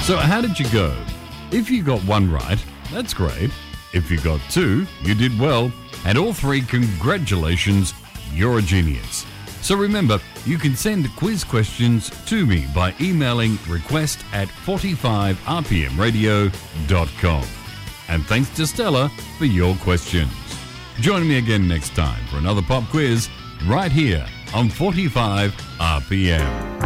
So how did you go? If you got one right, that's great. If you got two, you did well. And all three, congratulations, you're a genius. So remember, you can send quiz questions to me by emailing request@45rpmradio.com. And thanks to Stella for your questions. Join me again next time for another pop quiz right here on 45 RPM.